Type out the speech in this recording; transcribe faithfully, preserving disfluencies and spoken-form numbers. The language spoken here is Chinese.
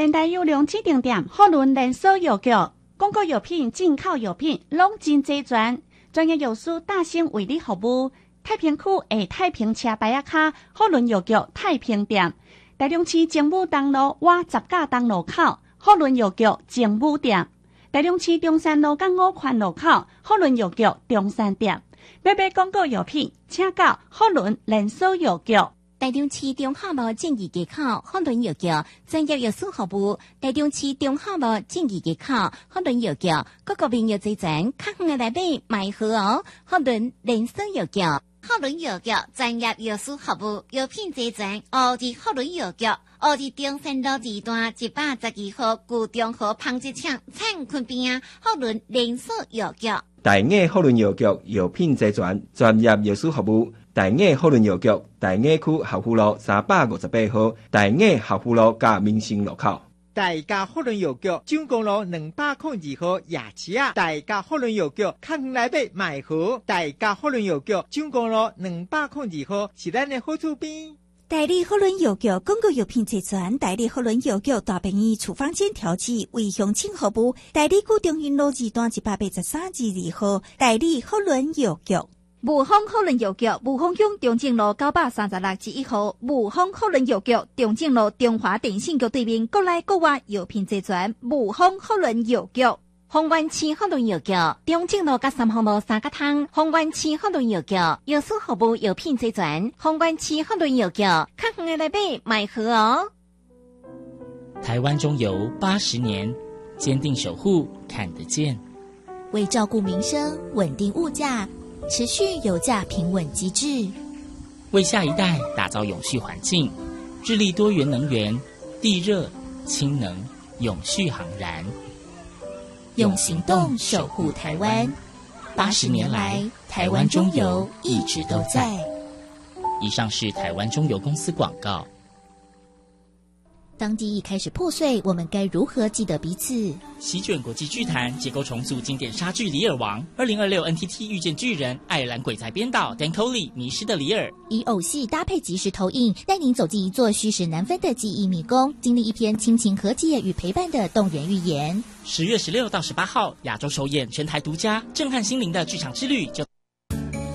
电台有两指定点，好论连锁药局、广告药品、进口药品，拢真齐全。专业药师大兴为你服务。太平区下太平车牌仔卡，好论药局太平店。台中市政府东路外十架东路口，好论药局政府店。台中市中山路港五环路口，好论药局中山店。买买广告药品，请到好论连锁药局。 台中市中华路正义街口好伦药局专业药师服务。台中市中华路正义街口好伦药局各个面药齐全，较远的来买买好哦。好伦连锁药局，好伦药局专业药师服务，药品齐全。哦，伫好伦药局，哦，伫中山路二段一百十二号旧中和纺织厂灿坤边啊，好伦连锁药局。 大雅好伦药局药品齐全，专业药师服务。大雅好伦药局，大雅区校府路三百五十八号，大雅校府路甲民生路口。 大家好伦药局，蔣公路两百零二号夜市啊！大家好伦药局，较远来买买好。大家好伦药局，蔣公路两百零二号是咱的好厝边。 代理好伦药局广告药品齐全，代理好伦药局大便宜处方间调剂为乡亲服务，代理古中云路二段一百八十三至二号，代理好伦药局。 武丰好伦药局，武丰乡中正路九百三十六至一号，武丰好伦药局，中正路中华电信局对面，国内国外药品齐全。武丰好伦药局， 丰原市好伦药局，中正路甲三号路三角汤。丰原市好伦药局，药师服务药品齐全。丰原市好伦药局，较远的来买买好哦。 台湾中油八十年，坚定守护，看得见。 为照顾民生，稳定物价。持续油价平稳机制， 为下一代打造永续环境，致力多元能源、地热、氢能、永续航燃， 用行动守护台湾。八十年来，台湾中油一直都在。 以上是台湾中油公司广告。 当记忆开始破碎，我们该如何记得彼此？ 席卷国际剧坛，结构重塑经典莎剧《李尔王》。二零二六 N T T 遇见巨人，爱尔兰鬼才编导 Dan Coley 迷失的李尔， 以偶戏搭配即时投影，带您走进一座虚实难分的记忆迷宫，经历一篇亲情和解与陪伴的动人寓言。 十月十六到十八号，亚洲首演，全台独家，震撼心灵的剧场之旅就。